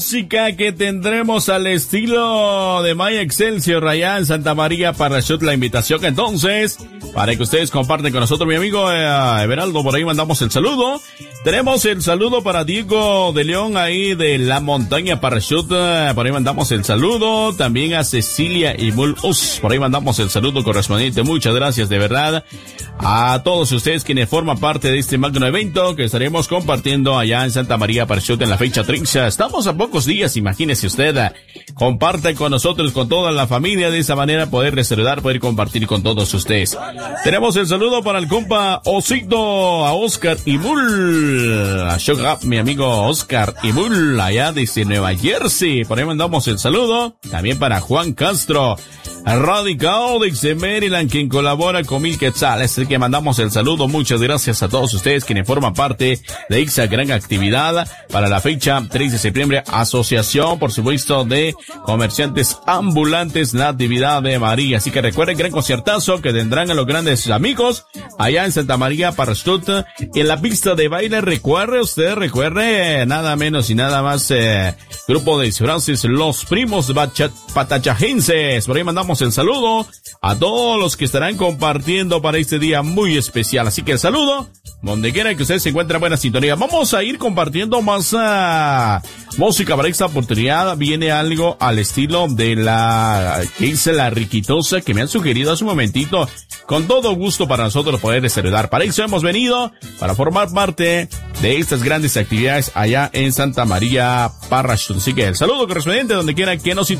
Música que tendremos al estilo de Maya Excelsior allá en Santa María Parachute. La invitación entonces para que ustedes comparten con nosotros, mi amigo Everaldo, por ahí mandamos el saludo. Tenemos el saludo para Diego de León ahí de La Montaña Parachute, por ahí mandamos el saludo. También a Cecilia y Mulus, por ahí mandamos el saludo correspondiente. Muchas gracias de verdad a todos ustedes quienes forman parte de este magno evento que estaremos compartiendo allá en Santa María Parachute en la fecha 30. Estamos a pocos días, imagínese usted, comparte con nosotros, con toda la familia, de esa manera poder saludar, poder compartir con todos ustedes. Tenemos el saludo para el compa Osito, a Oscar Imul, a Shock Up, mi amigo Oscar Imul, allá desde Nueva Jersey, por ahí mandamos el saludo. También para Juan Castro, radicado de Maryland, quien colabora con Mil Quetzales, así que mandamos el saludo. Muchas gracias a todos ustedes quienes forman parte de esa gran actividad para la fecha 3 de septiembre, Asociación, por supuesto, de Comerciantes Ambulantes Natividad de María. Así que recuerden, gran conciertazo que tendrán a los grandes amigos allá en Santa María Parachute, en la pista de baile. Recuerde, nada menos y nada más, grupo de disfraces Los Primos Patachajenses. Por ahí mandamos el saludo a todos los que estarán compartiendo para este día muy especial. Así que el saludo, donde quiera que ustedes se encuentren, buena sintonía. Vamos a ir compartiendo más música para esta oportunidad. Viene algo al estilo de la que dice La Riquitosa, que me han sugerido hace un momentito. Con todo gusto para nosotros poder saludar. Para eso hemos venido, para formar parte de estas grandes actividades allá en Santa María Parachute. Así que el saludo correspondiente donde quiera que nos